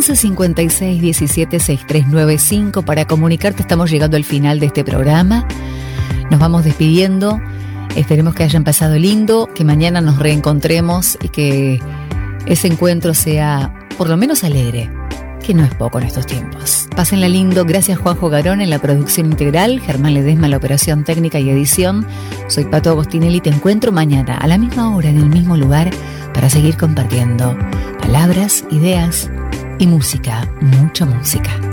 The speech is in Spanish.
11 56 17 6395 para comunicarte. Estamos llegando al final de este programa. Nos vamos despidiendo. Esperemos que hayan pasado lindo, que mañana nos reencontremos y que ese encuentro sea por lo menos alegre, que no es poco en estos tiempos. Pásenla lindo. Gracias Juanjo Garón en la producción integral, Germán Ledesma en la operación técnica y edición. Soy Pato Agostinelli. Te encuentro mañana a la misma hora en el mismo lugar para seguir compartiendo palabras, ideas y música, mucha música.